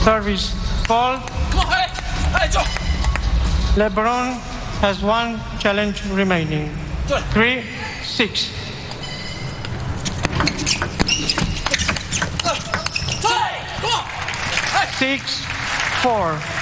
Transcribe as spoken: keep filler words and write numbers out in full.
Service called. LeBron has one challenge remaining. Three, six. Six, four.